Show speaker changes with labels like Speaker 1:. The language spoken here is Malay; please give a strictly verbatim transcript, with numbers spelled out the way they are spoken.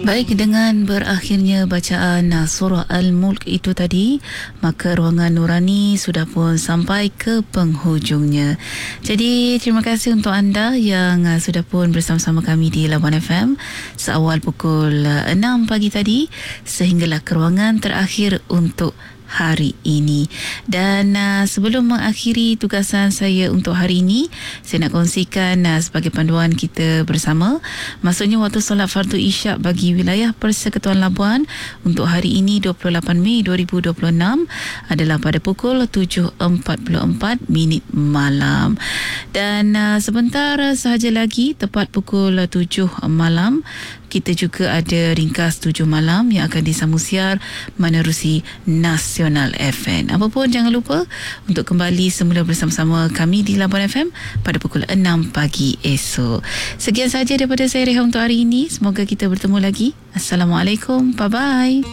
Speaker 1: Baik, dengan berakhirnya bacaan uh, surah Al-Mulk itu tadi, maka ruangan Nurani sudah pun sampai ke penghujungnya. Jadi terima kasih untuk anda yang uh, sudah pun bersama-sama kami di Labuan F M seawal pukul uh, enam pagi tadi sehinggalah ke ruangan terakhir untuk hari ini. Dan uh, sebelum mengakhiri tugasan saya untuk hari ini, saya nak kongsikan uh, sebagai panduan kita bersama, maksudnya waktu solat fardu isyak bagi wilayah Persekutuan Labuan untuk hari ini dua puluh lapan Mei dua ribu dua puluh enam adalah pada pukul tujuh empat puluh empat minit malam. Dan uh, sebentar sahaja lagi, tepat pukul tujuh malam, kita juga ada ringkas tujuh malam yang akan disambung siar menerusi Nasional F M. Apapun jangan lupa untuk kembali semula bersama-sama kami di Labuan F M pada pukul enam pagi esok. Sekian sahaja daripada saya, Reha, untuk hari ini. Semoga kita bertemu lagi. Assalamualaikum. Bye-bye.